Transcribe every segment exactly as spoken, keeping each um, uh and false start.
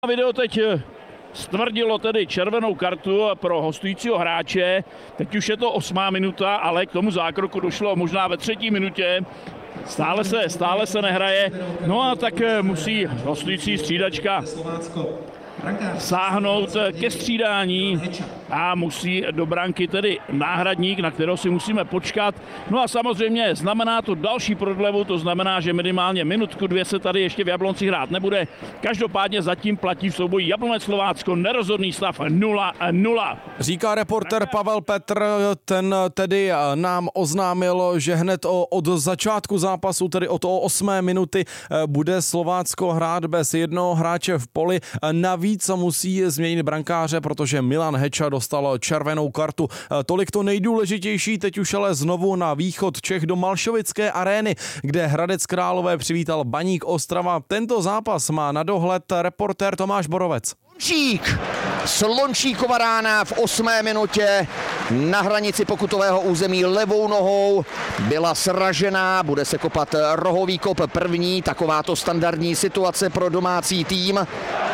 Video teď stvrdilo tedy červenou kartu pro hostujícího hráče. Teď už je to osmá minuta, ale k tomu zákroku došlo možná ve třetí minutě. Stále se, stále se nehraje. No a tak musí hostující střídačka sáhnout ke střídání a musí do branky tedy náhradník, na kterého si musíme počkat. No a samozřejmě znamená to další prodlevu, to znamená, že minimálně minutku, dvě se tady ještě v Jablonci hrát nebude. Každopádně zatím platí v souboji Jablonec-Slovácko nerozhodný stav nula nula. Říká reporter Pavel Petr, ten tedy nám oznámil, že hned od začátku zápasu, tedy od osmé minuty, bude Slovácko hrát bez jednoho hráče v poli. Navíc musí změnit brankáře, protože Milan Heča dostal červenou kartu. Tolik to nejdůležitější, teď už ale znovu na východ Čech do Malšovické arény, kde Hradec Králové přivítal Baník Ostrava. Tento zápas má na dohled reportér Tomáš Borovec. Slončík, Slončíkova rána v osmé minutě na hranici pokutového území levou nohou byla sražená, bude se kopat rohový kop první, takováto standardní situace pro domácí tým.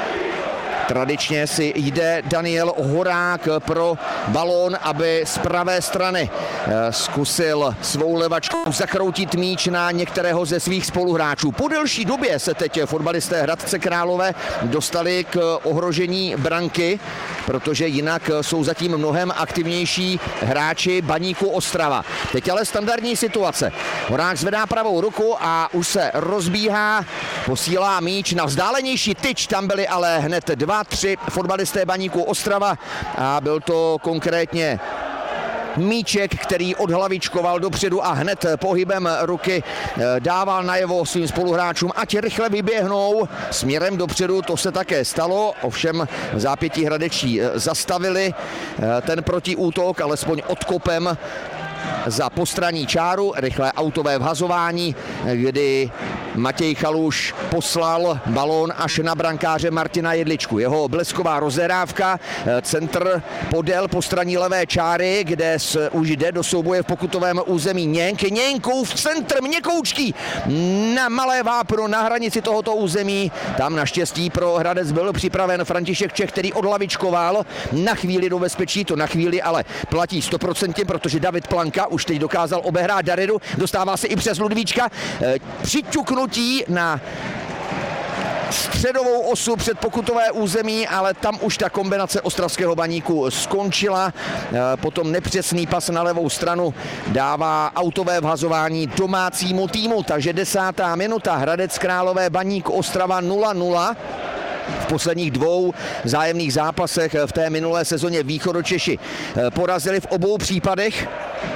Tradičně si jde Daniel Horák pro balón, aby z pravé strany zkusil svou levačkou zakroutit míč na některého ze svých spoluhráčů. Po delší době se teď fotbalisté Hradce Králové dostali k ohrožení branky, protože jinak jsou zatím mnohem aktivnější hráči Baníku Ostrava. Teď ale standardní situace. Horák zvedá pravou ruku a už se rozbíhá, posílá míč na vzdálenější tyč, tam byli ale hned dva tři fotbalisté Baníku Ostrava a byl to konkrétně míček, který odhlavičkoval dopředu a hned pohybem ruky dával najevo svým spoluhráčům, ať rychle vyběhnou směrem dopředu. To se také stalo, ovšem v zápětí hradečí zastavili ten protiútok, alespoň odkopem za postranní čáru, rychlé autové vhazování, kdy Matěj Chaluš poslal balón až na brankáře Martina Jedličku. Jeho blesková rozehrávka, centr podél postranní levé čáry, kde už jde do souboje v pokutovém území Něnk. Něnkův centr měkoučký na malé vápno na hranici tohoto území. Tam naštěstí pro Hradec byl připraven František Čech, který odhlavičkoval na chvíli do bezpečí. To na chvíli ale platí sto procent, protože David Planka už teď dokázal obehrát Daridu. Dostává se i přes Ludvíčka. Přiťuknutí na středovou osu před pokutové území, ale tam už ta kombinace ostravského Baníku skončila. Potom nepřesný pas na levou stranu dává autové vhazování domácímu týmu. Takže desátá minuta, Hradec Králové Baník Ostrava nula nula. V posledních dvou vzájemných zápasech v té minulé sezóně Východočeši porazili v obou případech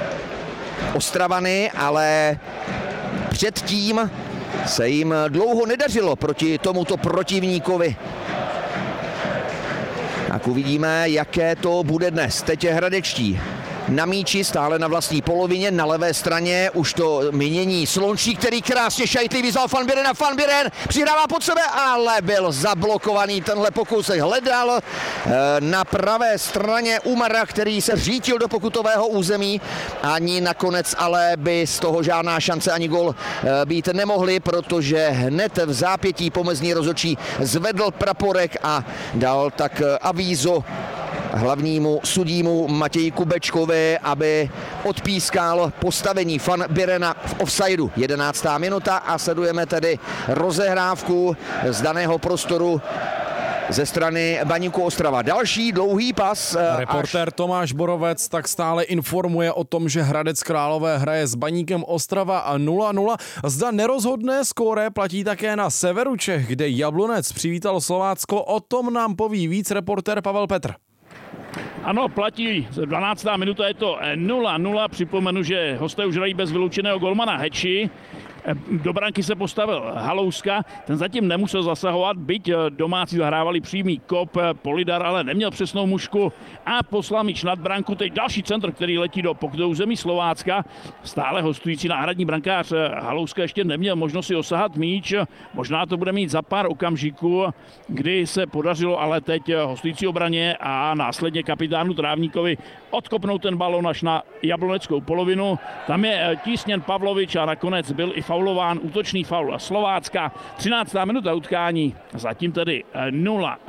Ostravany, ale předtím se jim dlouho nedařilo proti tomuto protivníkovi. Tak uvidíme, jaké to bude dnes. Teď je hradečtí na míči, stále na vlastní polovině, na levé straně už to mění Slončík, který krásně šajtlí vyzval Van Buren a Van Buren přihrává pod sebe, ale byl zablokovaný tenhle pokus. Hledal na pravé straně Umara, který se řítil do pokutového území. Ani nakonec ale by z toho žádná šance ani gol být nemohly, protože hned v zápětí pomezní rozhodčí zvedl praporek a dal tak avízo hlavnímu sudímu Matěji Kubečkovi, aby odpískal postavení Van Burena v offsideu. jedenáctá minuta a sledujeme tedy rozehrávku z daného prostoru ze strany Baníku Ostrava. Další dlouhý pas. Reportér až... Tomáš Borovec tak stále informuje o tom, že Hradec Králové hraje s Baníkem Ostrava nula nula. Zda nerozhodné skóre platí také na severu Čech, kde Jablonec přivítal Slovácko. O tom nám poví víc reportér Pavel Petr. Ano, platí. dvanáctá minuta je to nula nula. Připomenu, že hosté už hrají bez vyloučeného golmana Heči. Do branky se postavil Halouska, ten zatím nemusel zasahovat, byť domácí zahrávali přímý kop, Polidar ale neměl přesnou mušku a poslal míč nad branku. Teď další centr, který letí do pokutového území Slovácka. Stále hostující náhradní brankář Halouska ještě neměl možnost si osahat míč. Možná to bude mít za pár okamžiků, kdy se podařilo ale teď hostující obraně a následně kapitánu Trávníkovi odkopnout ten balón až na jabloneckou polovinu. Tam je tísněn Pavlovič a nakonec byl i faulován útočný faul Slovácka. třináctá minuta utkání, zatím tedy nula